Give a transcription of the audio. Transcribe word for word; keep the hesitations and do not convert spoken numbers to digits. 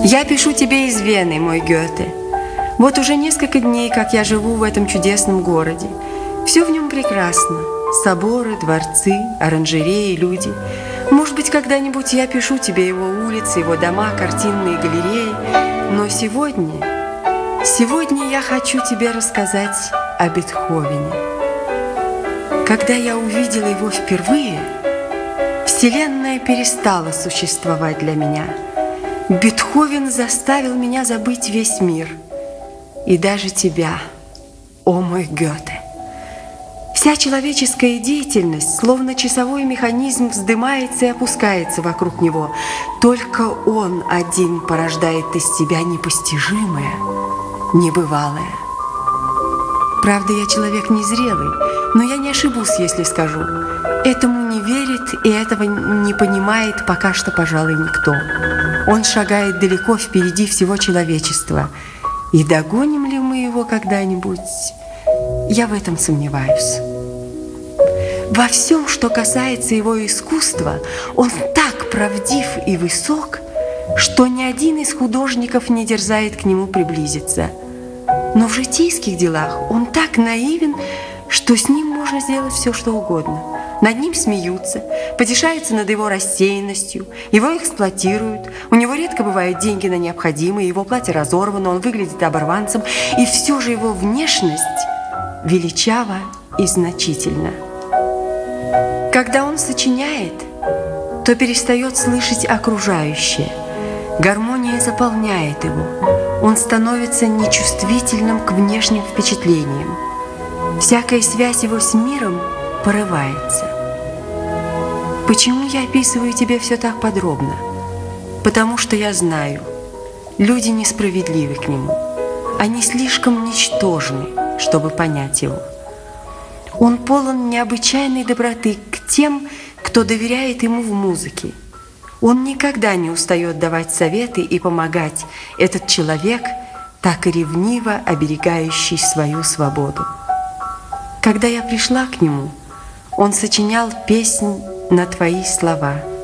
Я пишу тебе из Вены, мой Гёте. Вот уже несколько дней, как я живу в этом чудесном городе. Все в нем прекрасно. Соборы, дворцы, оранжереи, люди. Может быть, когда-нибудь я пишу тебе его улицы, его дома, картинные галереи. Но сегодня, сегодня я хочу тебе рассказать о Бетховене. Когда я увидела его впервые, Вселенная перестала существовать для меня. Бетховен заставил меня забыть весь мир. И даже тебя, о мой Гёте. Вся человеческая деятельность, словно часовой механизм, вздымается и опускается вокруг него. Только он один порождает из тебя непостижимое, небывалое. Правда, я человек незрелый, но я не ошибусь, если скажу. Этому не верит и этого не понимает пока что, пожалуй, никто. Он шагает далеко впереди всего человечества. И догоним ли мы его когда-нибудь? Я в этом сомневаюсь. Во всем, что касается его искусства, он так правдив и высок, что ни один из художников не дерзает к нему приблизиться. Но в житейских делах он так наивен, что с ним можно сделать все, что угодно. Над ним смеются, потешаются над его рассеянностью, его эксплуатируют, у него редко бывают деньги на необходимое, его платье разорвано, он выглядит оборванцем, и все же его внешность величава и значительна. Когда он сочиняет, то перестает слышать окружающее. Гармония заполняет его. Он становится нечувствительным к внешним впечатлениям. Всякая связь его с миром порывается. Почему я описываю тебе все так подробно? Потому что я знаю, люди несправедливы к нему. Они слишком ничтожны, чтобы понять его. Он полон необычайной доброты к тем, кто доверяет ему в музыке. Он никогда не устает давать советы и помогать. Этот человек, так и ревниво оберегающий свою свободу. Когда я пришла к нему, он сочинял песнь на твои слова.